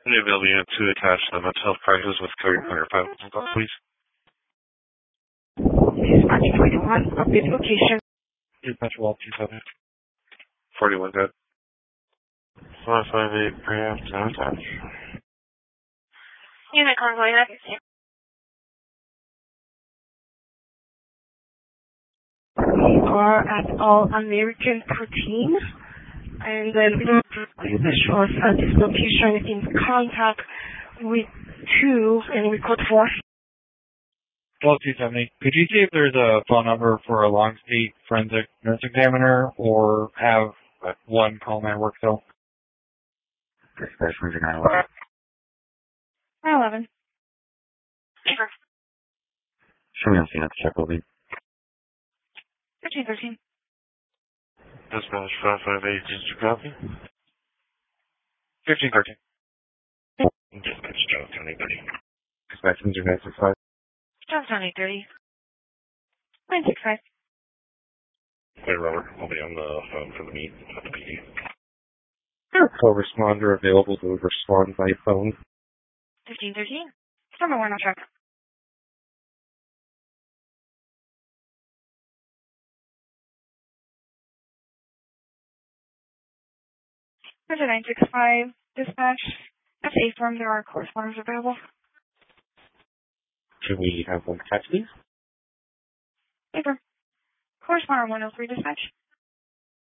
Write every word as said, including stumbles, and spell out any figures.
Any ability to attach the mental health crisis with code on your phone, please? Dispatch twenty-one, update location. Dispatch wall two seven. forty-one dead. five five eight, pre-app, no attach. Unit convoy, I can see. We are at All American thirteen, and then the shows at this location in contact with two, and we code four. twelve two seventy. Could you see if there's a phone number for a long state forensic nurse examiner, or have one call my work cell? Dispatch nine eleven. nine eleven. Show me on scene at the check, Obi. fifteen thirteen. Dispatch five five eight, did you copy? fifteen thirteen. Dispatch John County thirty. Dispatch nine six five. John County thirty. nine six five. Hey, Robert. I'll be on the phone for the meet at the P D. Call responder available to respond by phone. fifteen thirteen. Number one on track. nine six five. Dispatch. F A form, there are correspondents available. Can we have one catch, please? Paper. Correspondent one oh three dispatch.